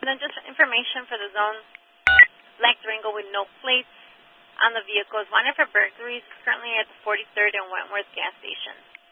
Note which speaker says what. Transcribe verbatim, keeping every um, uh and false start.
Speaker 1: And then just information for the zone. Black Durango with no plates on the vehicle is wanted for burglaries, currently at the forty-third and Wentworth gas station.